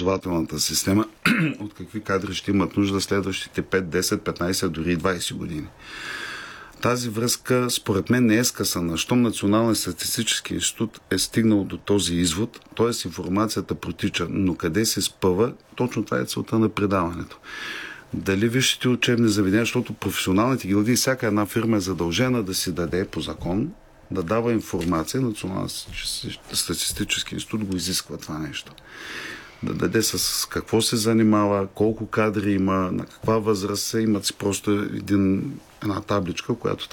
образователната система, от какви кадри ще имат нужда следващите 5, 10, 15, дори 20 години. Тази връзка, според мен, не е скъсана. Щом Национален статистически институт е стигнал до този извод, т.е. информацията протича, но къде се спъва, точно това е целта на предаването. Дали висшите учебни заведения, защото професионалните гилдии, всяка една фирма е задължена да си даде по закон, да дава информация, Национален статистически институт го изисква това нещо. Да даде с какво се занимава, колко кадри има, на каква възраст се, имат си просто една табличка, която